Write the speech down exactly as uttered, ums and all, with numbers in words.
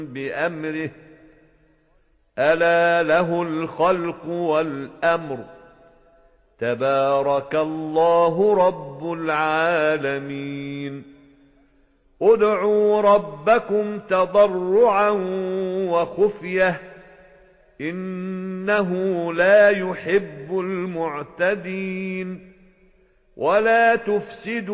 بأمره ألا له الخلق والأمر تبارك الله رب العالمين ادعوا ربكم تضرعا وخفية إنه لا يحب المعتدين ولا تفسدوا